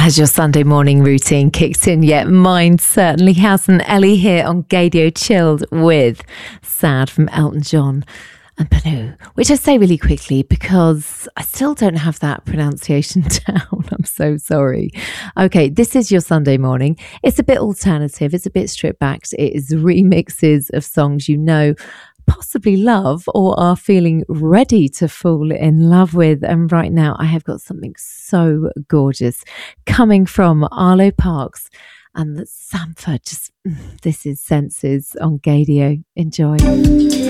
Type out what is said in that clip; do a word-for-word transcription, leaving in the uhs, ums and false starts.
Has your Sunday morning routine kicked in yet? Mine certainly hasn't. Ellie here on Gaydio Chilled with Sad from Elton John and Banu, which I say really quickly because I still don't have that pronunciation down. I'm so sorry. Okay, this is your Sunday morning. It's a bit alternative. It's a bit stripped back. It is remixes of songs you know, possibly love, or are feeling ready to fall in love with. And right now I have got something so gorgeous coming from Arlo Parks and Sanford. Just, this is Senses on Gaydio. Enjoy.